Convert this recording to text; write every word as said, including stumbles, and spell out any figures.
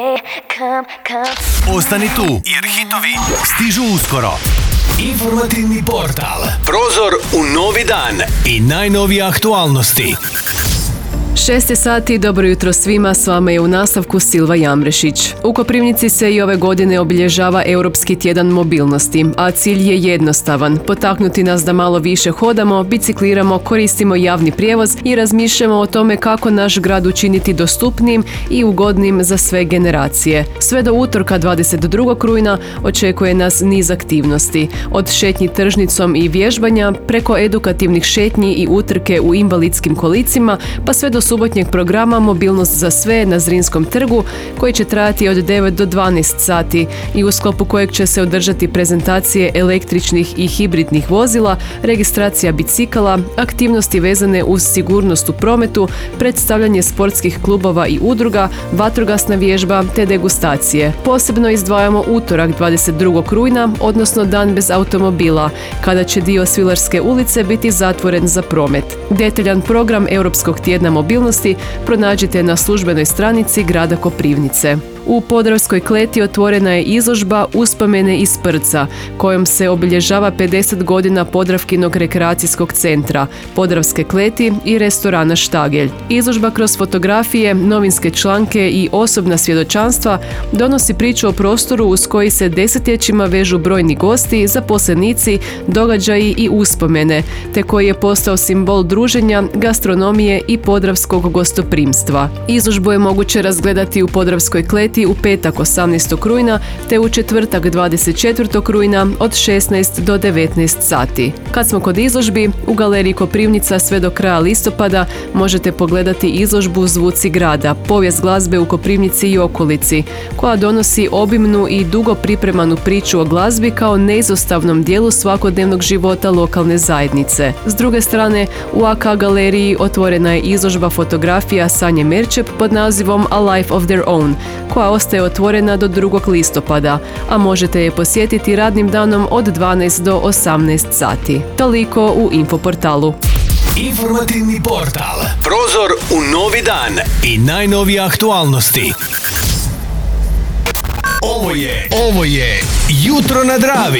Come, come. Ostani tu, jer hitovi stižu uskoro. Informativni portal. Prozor u novi dan i najnovije aktualnosti. Šest je sati, dobro jutro svima, s vama je u nastavku Silva Jamrešić. U Koprivnici se i ove godine obilježava Europski tjedan mobilnosti, a cilj je jednostavan, potaknuti nas da malo više hodamo, bicikliramo, koristimo javni prijevoz i razmišljamo o tome kako naš grad učiniti dostupnijim i ugodnim za sve generacije. Sve do utorka dvadeset drugog rujna očekuje nas niz aktivnosti, od šetnji tržnicom i vježbanja, preko edukativnih šetnji i utrke u invalidskim kolicima, pa sve do subotnjeg programa Mobilnost za sve na Zrinskom trgu, koji će trajati od devet do dvanaest sati i u sklopu kojeg će se održati prezentacije električnih i hibridnih vozila, registracija bicikala, aktivnosti vezane uz sigurnost u prometu, predstavljanje sportskih klubova i udruga, vatrogasna vježba te degustacije. Posebno izdvajamo utorak dvadeset drugog rujna, odnosno dan bez automobila, kada će dio Svilarske ulice biti zatvoren za promet. Detaljan program Europskog tjedna mobilnosti pronađite na službenoj stranici grada Koprivnice. U Podravskoj kleti otvorena je izložba Uspomene iz Prca, kojom se obilježava pedeset godina Podravkinog rekreacijskog centra, Podravske kleti i restorana Štagelj. Izložba kroz fotografije, novinske članke i osobna svjedočanstva donosi priču o prostoru uz koji se desetljećima vežu brojni gosti, zaposlenici, događaji i uspomene, te koji je postao simbol druženja, gastronomije i podravskog gostoprimstva. Izložbu je moguće razgledati u Podravskoj kleti u petak osamnaestog rujna te u četvrtak dvadeset četvrtog rujna od šesnaest do devetnaest sati. Kad smo kod izložbi, u Galeriji Koprivnica sve do kraja listopada možete pogledati izložbu Zvuci grada, povijest glazbe u Koprivnici i okolici, koja donosi obimnu i dugo pripremanu priču o glazbi kao neizostavnom dijelu svakodnevnog života lokalne zajednice. S druge strane, u A K galeriji otvorena je izložba fotografija Sanje Merčep pod nazivom A Life of Their Own, koja ostaje otvorena do drugog listopada, a možete je posjetiti radnim danom od dvanaest do osamnaest sati. Toliko u Infoportalu. Informativni portal. Prozor u novi dan i najnovije aktualnosti. Ovo je, ovo je Jutro na Dravi.